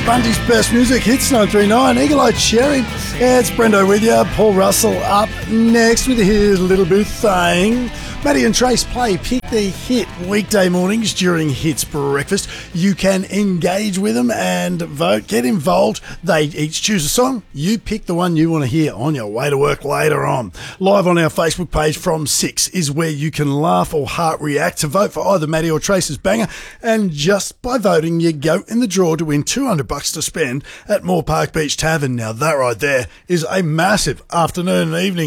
Bundy's best music hits 939. Eagle Eye Cherry. Yeah, it's Brendo with you. Paul Russell up next with his little booth thing. Matty and Trace play Pick the Hit weekday mornings during Hits Breakfast. You can engage with them and vote. Get involved. They each choose a song. You pick the one you want to hear on your way to work later on. Live on our Facebook page from 6 is where you can laugh or heart react to vote for either Matty or Trace's banger. And just by voting, you go in the draw to win $200 to spend at Moore Park Beach Tavern. Now that right there is a massive afternoon and evening